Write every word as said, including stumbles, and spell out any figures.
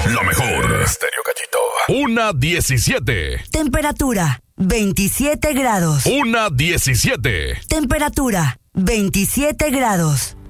Lo mejor. Estéreo Gallito. Una diecisiete. Temperatura veintisiete grados. Una diecisiete. Temperatura veintisiete grados.